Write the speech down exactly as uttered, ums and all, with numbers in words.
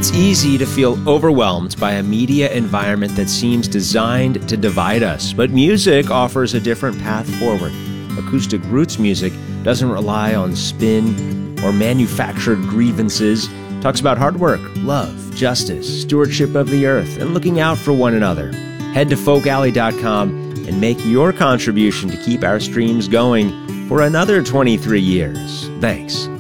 It's easy to feel overwhelmed by a media environment that seems designed to divide us, but music offers a different path forward. Acoustic roots music doesn't rely on spin or manufactured grievances. It talks about hard work, love, justice, stewardship of the earth, and looking out for one another. Head to folk alley dot com and make your contribution to keep our streams going for another twenty-three years. Thanks.